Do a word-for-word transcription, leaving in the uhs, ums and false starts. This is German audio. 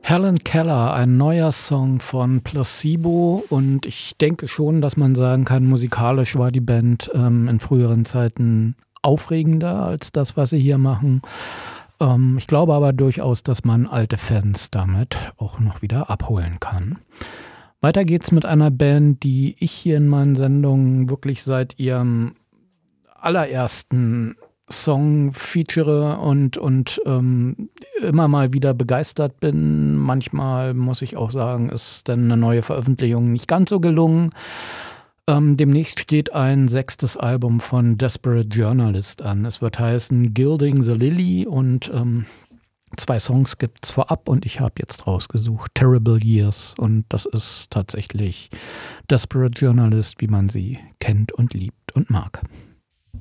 Helen Keller, ein neuer Song von Placebo, und ich denke schon, dass man sagen kann, musikalisch war die Band ähm, in früheren Zeiten aufregender als das, was sie hier machen. Ähm, ich glaube aber durchaus, dass man alte Fans damit auch noch wieder abholen kann. Weiter geht's mit einer Band, die ich hier in meinen Sendungen wirklich seit ihrem allerersten Song feature und, und ähm, immer mal wieder begeistert bin. Manchmal muss ich auch sagen, ist dann eine neue Veröffentlichung nicht ganz so gelungen. Ähm, demnächst steht ein sechstes Album von Desperate Journalist an. Es wird heißen Gilding the Lily und ähm, zwei Songs gibt's vorab und ich habe jetzt rausgesucht Terrible Years, und das ist tatsächlich Desperate Journalist, wie man sie kennt und liebt und mag.